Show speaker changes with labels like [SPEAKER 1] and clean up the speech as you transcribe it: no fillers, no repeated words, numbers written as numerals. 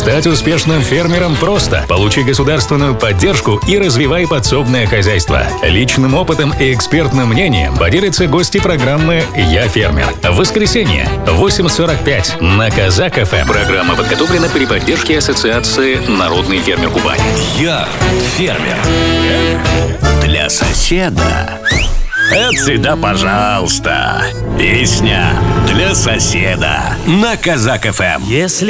[SPEAKER 1] Стать успешным фермером просто. Получи государственную поддержку и развивай подсобное хозяйство. Личным опытом и экспертным мнением поделятся гости программы «Я фермер». В воскресенье в 8:45 на Казак ФМ. Программа подготовлена при поддержке Ассоциации «Народный фермер Кубань».
[SPEAKER 2] Я фермер. Для соседа. Это всегда пожалуйста. Песня для соседа на Казак ФМ.
[SPEAKER 3] Если